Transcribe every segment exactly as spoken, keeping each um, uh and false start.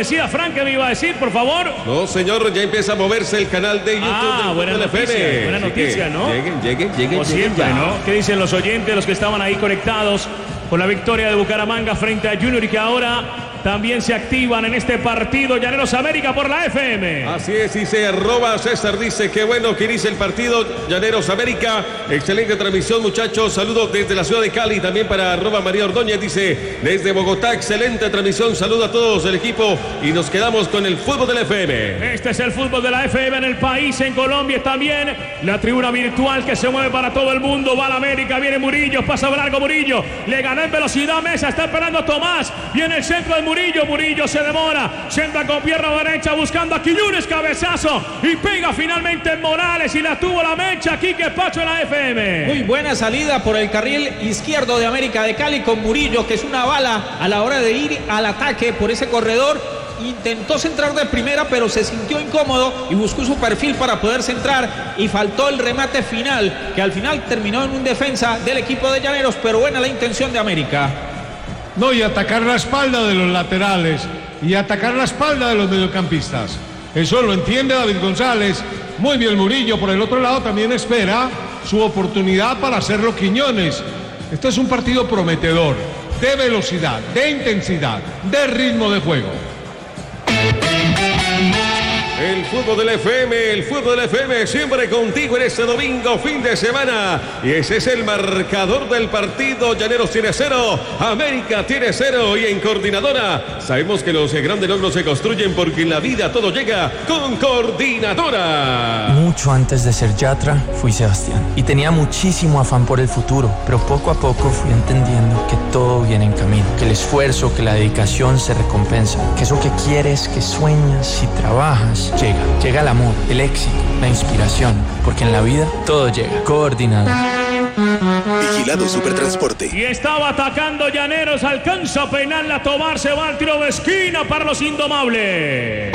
decía Frank, ¿qué me iba a decir, por favor? No, señor, ya empieza a moverse el canal de YouTube. Ah, del buena noticia, buena noticia, ¿no? Lleguen, lleguen, lleguen. Como siempre, lleguen ¿no? ¿Qué dicen los oyentes, los que estaban ahí conectados con la victoria de Bucaramanga frente a Junior y que ahora también se activan en este partido? Llaneros América por la F M. Así es, dice arroba César, dice que bueno que inicia el partido Llaneros América. Excelente transmisión, muchachos. Saludos desde la ciudad de Cali. También para arroba María Ordóñez, dice desde Bogotá. Excelente transmisión. Saludo a todos el equipo y nos quedamos con el fútbol de la F M. Este es el fútbol de la F M en el país, en Colombia también. La tribuna virtual que se mueve para todo el mundo. Va a la América, viene Murillo, pasa largo Murillo. Le ganó en velocidad Mesa, está esperando Tomás. Viene el centro de Murillo. Murillo, Murillo se demora, centra con pierna derecha buscando a Quiñones, cabezazo y pega finalmente en Morales y la tuvo la mecha. Quique Pacho en la F M. Muy buena salida por el carril izquierdo de América de Cali con Murillo, que es una bala a la hora de ir al ataque por ese corredor. Intentó centrar de primera, pero se sintió incómodo y buscó su perfil para poder centrar y faltó el remate final, que al final terminó en un defensa del equipo de Llaneros, pero buena la intención de América. No, y atacar la espalda de los laterales y atacar la espalda de los mediocampistas. Eso lo entiende David González. Muy bien Murillo. Por el otro lado también espera su oportunidad para hacerlo Quiñones. Este es un partido prometedor, de velocidad, de intensidad, de ritmo de juego. El fútbol del F M, el fútbol del F M, siempre contigo en este domingo, fin de semana. Y ese es el marcador del partido. Llaneros tiene cero, América tiene cero. Y en Coordinadora, sabemos que los grandes logros se construyen porque en la vida todo llega con Coordinadora. Mucho antes de ser Yatra, fui Sebastián. Y tenía muchísimo afán por el futuro. Pero poco a poco fui entendiendo que todo viene en camino. Que el esfuerzo, que la dedicación se recompensa. Que eso que quieres, que sueñas y trabajas, llega, llega el amor, el éxito, la inspiración, porque en la vida todo llega. Coordinado. Vigilado Supertransporte. Y estaba atacando Llaneros, alcanza a peinarla, Tomás, se va al tiro de esquina para los indomables.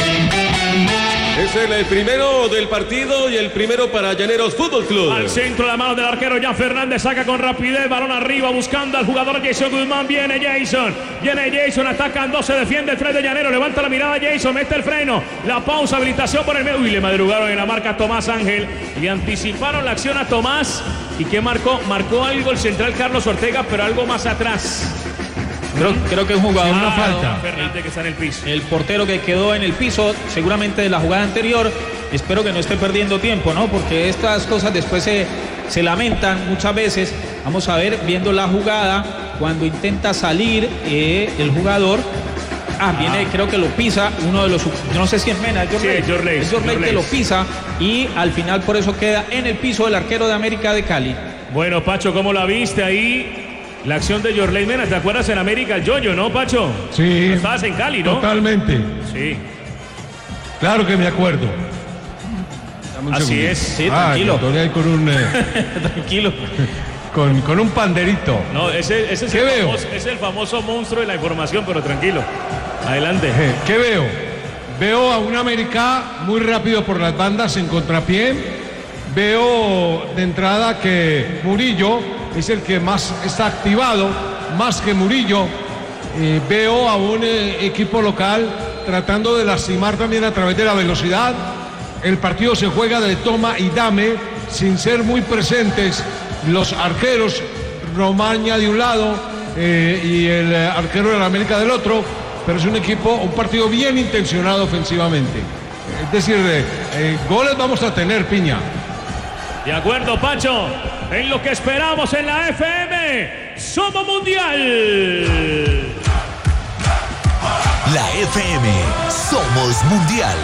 Es el primero del partido y el primero para Llaneros Fútbol Club. Al centro, la mano del arquero Jan Fernández, saca con rapidez, balón arriba buscando al jugador Jason Guzmán. Viene Jason, viene Jason, atacan dos, se defiende el tres de Llaneros, levanta la mirada Jason, mete el freno, la pausa, habilitación por el medio. Uy, le madrugaron en la marca Tomás Ángel, le anticiparon la acción a Tomás. ¿Y qué marcó? Marcó algo el central Carlos Ortega, pero algo más atrás. Creo, creo que es un jugador, ah, una falta. Fernández que está en el piso. El portero que quedó en el piso, seguramente de la jugada anterior. Espero que no esté perdiendo tiempo, ¿no? Porque estas cosas después se, se lamentan muchas veces. Vamos a ver, viendo la jugada, cuando intenta salir eh, el jugador. Ah, viene, ah. creo que lo pisa uno de los, no sé si es Mena, es Jorley, sí, Jorley, es Jorley que lo pisa y al final por eso queda en el piso el arquero de América de Cali. Bueno, Pacho, ¿cómo la viste ahí? La acción de Jorley Mena, ¿te acuerdas en América el Yoyo, no, Pacho? Sí. Estabas en Cali, ¿no? Totalmente. Sí. Claro que me acuerdo. Así segundito. Es, sí, ah, tranquilo. Ahí con un, eh, tranquilo. Con, con un panderito. No, ese, ese es, ¿Qué el veo? famoso, es el famoso monstruo de la información, pero tranquilo. Adelante. ¿Qué veo? Veo a un América muy rápido por las bandas en contrapié. Veo de entrada que Murillo es el que más está activado, más que Murillo. Eh, veo a un eh, equipo local tratando de lastimar también a través de la velocidad. El partido se juega de toma y dame, sin ser muy presentes los arqueros, Romaña de un lado eh, y el eh, arquero de la América del otro, pero es un equipo, un partido bien intencionado ofensivamente. Es decir, eh, eh, goles vamos a tener, Piña. De acuerdo, Pacho, en lo que esperamos en la F M, Somos Mundial. La F M, Somos Mundial.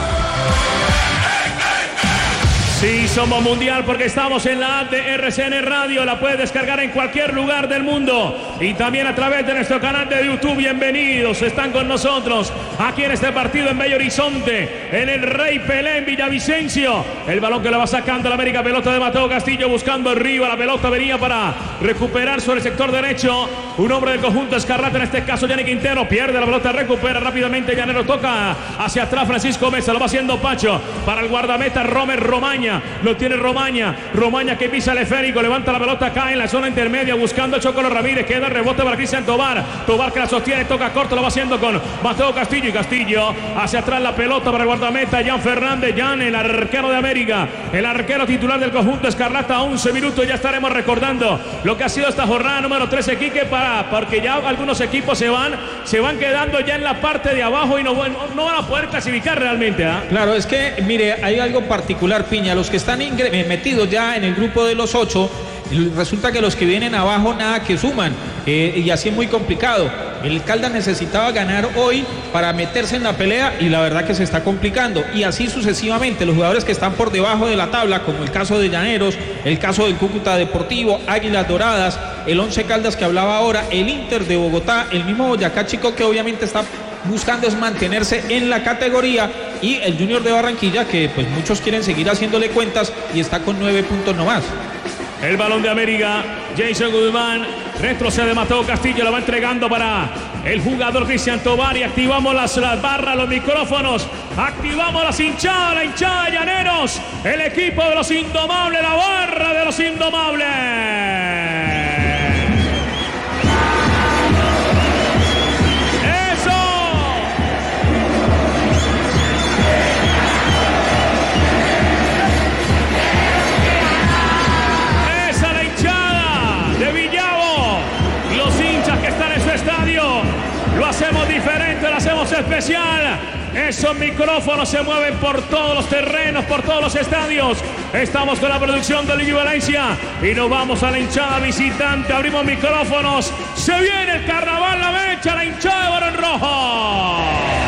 Sí, somos mundial porque estamos en la app de R C N Radio. La puedes descargar en cualquier lugar del mundo y también a través de nuestro canal de YouTube. Bienvenidos, están con nosotros aquí en este partido en Bello Horizonte, en el Rey Pelé, en Villavicencio. El balón que lo va sacando la América, pelota de Mateo Castillo buscando arriba. La pelota venía para recuperar sobre el sector derecho. Un hombre del conjunto Escarlata, en este caso Yannick Quintero, pierde la pelota, recupera rápidamente Llanero, toca hacia atrás Francisco Mesa, lo va haciendo Pacho para el guardameta Romer Romaña. Romaña, lo tiene Romaña, Romaña que pisa el esférico, levanta la pelota acá en la zona intermedia buscando a Chocolo Ramírez, queda el rebote para Cristian Tobar, Tobar que la sostiene, toca corto, lo va haciendo con Mateo Castillo y Castillo hacia atrás la pelota para el guardameta Jan Fernández, Jan, el arquero de América, el arquero titular del conjunto escarlata. Once minutos, ya estaremos recordando lo que ha sido esta jornada número trece, Quique, para, porque ya algunos equipos se van, se van quedando ya en la parte de abajo y no, no, no van a poder clasificar realmente, ¿eh? Claro, es que, mire, hay algo particular, Piña, los que están metidos ya en el grupo de los ocho, resulta que los que vienen abajo nada que suman, eh, y así es muy complicado. El Caldas necesitaba ganar hoy para meterse en la pelea y la verdad que se está complicando, y así sucesivamente. Los jugadores que están por debajo de la tabla, como el caso de Llaneros, el caso del Cúcuta Deportivo, Águilas Doradas, el Once Caldas que hablaba ahora, el Inter de Bogotá, el mismo Boyacá Chico, que obviamente está buscando es mantenerse en la categoría, y el Junior de Barranquilla, que pues muchos quieren seguir haciéndole cuentas y está con nueve puntos nomás. El balón de América, Jason Guzmán, retrocede Mateo Castillo, lo va entregando para el jugador Cristian Tobar, y activamos las, las barras, los micrófonos, activamos las hinchadas, la hinchada de Llaneros, el equipo de los Indomables, la barra de los Indomables. Lo hacemos diferente, lo hacemos especial. Esos micrófonos se mueven por todos los terrenos, por todos los estadios. Estamos con la producción de Luigi Valencia y nos vamos a la hinchada visitante. Abrimos micrófonos. Se viene el carnaval, la mecha, la hinchada de Barón Rojo.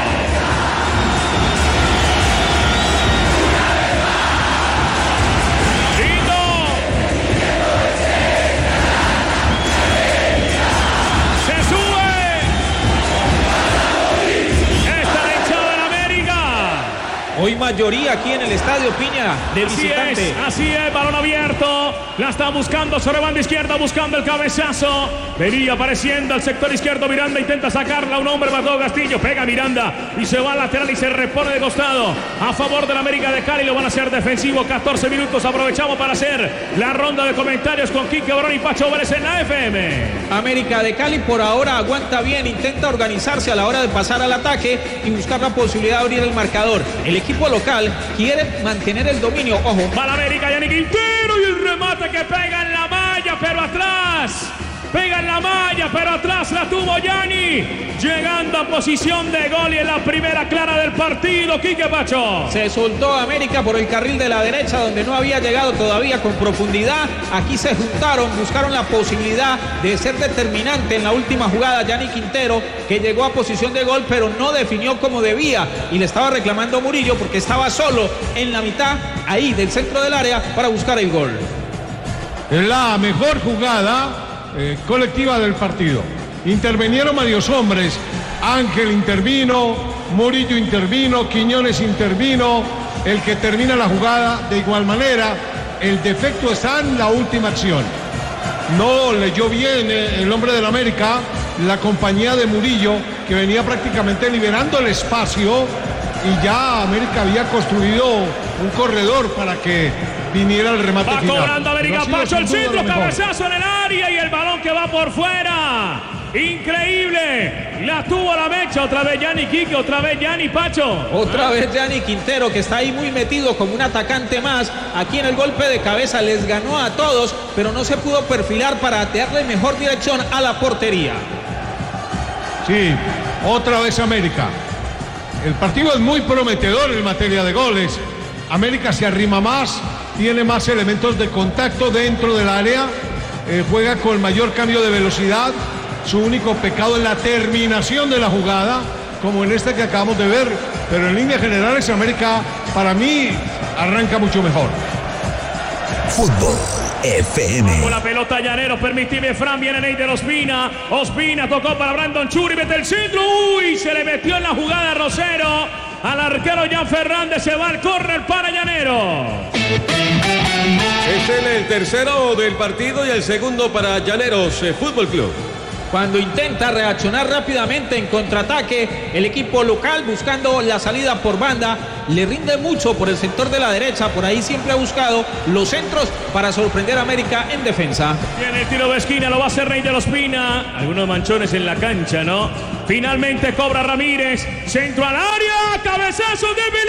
Hoy mayoría aquí en el estadio, Piña, de visitante. Así es, así es, balón abierto. La está buscando sobre banda izquierda, buscando el cabezazo. Venía apareciendo al sector izquierdo. Miranda intenta sacarla. Un hombre, Mateo Castillo. Pega Miranda y se va al lateral y se repone de costado. A favor de la América de Cali. Lo van a hacer defensivo. catorce minutos. Aprovechamos para hacer la ronda de comentarios con Quique Barón y Pacho Vélez en la F M. América de Cali por ahora aguanta bien. Intenta organizarse a la hora de pasar al ataque y buscar la posibilidad de abrir el marcador. El equipo equipo local quiere mantener el dominio. Ojo. Va la América, Yanni Quintero, y el remate que pega en la malla, pero atrás. Pega en la malla, pero atrás la tuvo Yanni. Llegando a posición de gol y en la primera clara del partido, Quique Pacho. Se soltó América por el carril de la derecha, donde no había llegado todavía con profundidad. Aquí se juntaron, buscaron la posibilidad de ser determinante en la última jugada. Yanni Quintero, que llegó a posición de gol, pero no definió como debía. Y le estaba reclamando Murillo porque estaba solo en la mitad, ahí del centro del área, para buscar el gol. La mejor jugada Eh, colectiva del partido. Intervinieron varios hombres. Ángel intervino, Murillo intervino, Quiñones intervino, el que termina la jugada de igual manera. El defecto está en la última acción. No leyó bien el hombre del América la compañía de Murillo, que venía prácticamente liberando el espacio, y ya América había construido un corredor para que viniera el remate va final. Va cobrando América, Pacho, el centro, cabezazo en el área y el balón que va por fuera. Increíble, la tuvo la mecha, otra vez Yanni Quique, otra vez Yanni Pacho. Otra vez Yanni Quintero, que está ahí muy metido como un atacante más. Aquí en el golpe de cabeza les ganó a todos, pero no se pudo perfilar para darle mejor dirección a la portería. Sí, otra vez América. El partido es muy prometedor en materia de goles. América se arrima más, tiene más elementos de contacto dentro del área, eh, juega con mayor cambio de velocidad. Su único pecado es la terminación de la jugada, como en este que acabamos de ver, pero en líneas generales América, para mí, arranca mucho mejor. Fútbol F M. Con la pelota Llaneros, permitime, Fran, viene Neider Ospina. Ospina tocó para Brandon Churi, mete el centro, uy, se le metió en la jugada Rosero. Al arquero Jan Fernández, se va al córner para Llaneros. Es el, el tercero del partido y el segundo para Llaneros eh, Fútbol Club. cuando intenta reaccionar rápidamente en contraataque el equipo local buscando la salida por banda. Le rinde mucho por el sector de la derecha, por ahí siempre ha buscado los centros para sorprender a América en defensa. Tiene el tiro de esquina, lo va a hacer Rey de Ospina. Algunos manchones en la cancha, ¿no? Finalmente cobra Ramírez, centro al área, cabezazo de